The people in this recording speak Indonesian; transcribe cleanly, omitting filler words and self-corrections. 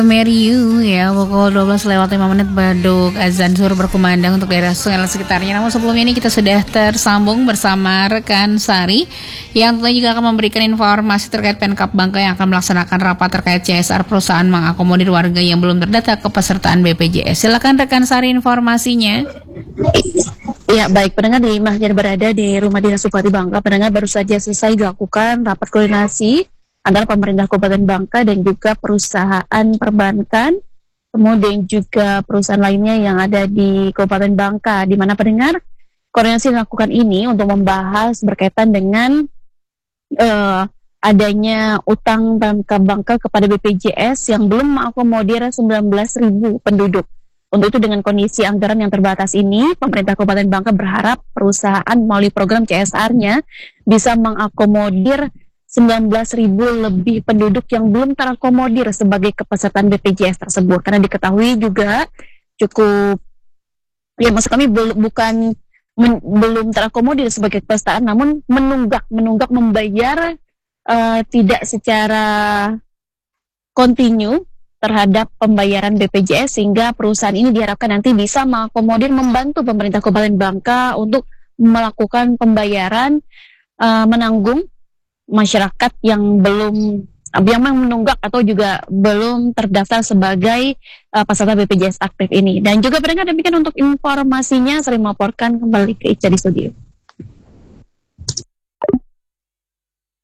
Meriu ya, pukul 12 lewat 5 menit beduk azan zuhur berkumandang untuk daerah Sungai dan sekitarnya. Namun sebelumnya ini kita sudah tersambung bersama rekan Sari yang tentunya juga akan memberikan informasi terkait Pemkab Bangka yang akan melaksanakan rapat terkait CSR perusahaan mengakomodir warga yang belum terdata kepesertaan BPJS. Silakan rekan Sari informasinya. Ya, baik pendengar, di Mahjar berada di Rumah Dinas Bupati Bangka. Pendengar, baru saja selesai dilakukan rapat koordinasi antara pemerintah Kabupaten Bangka dan juga perusahaan perbankan, kemudian juga perusahaan lainnya yang ada di Kabupaten Bangka, di mana pendengar koordinasi dilakukan ini untuk membahas berkaitan dengan adanya utang Pemkab Bangka kepada BPJS yang belum mengakomodir 19.000 penduduk. Untuk itu, dengan kondisi anggaran yang terbatas ini, pemerintah Kabupaten Bangka berharap perusahaan melalui program CSR-nya bisa mengakomodir 19.000 lebih penduduk yang belum terakomodir sebagai kepesertaan BPJS tersebut. Karena diketahui juga cukup, ya maksud kami belum terakomodir sebagai kepesertaan, namun menunggak membayar tidak secara kontinu terhadap pembayaran BPJS, sehingga perusahaan ini diharapkan nanti bisa mengakomodir, membantu pemerintah Kabupaten Bangka untuk melakukan pembayaran, menanggung masyarakat yang menunggak atau juga belum terdaftar sebagai peserta BPJS aktif ini. Dan juga pendengar, demikian untuk informasinya, saya melaporkan kembali ke Ica di studio.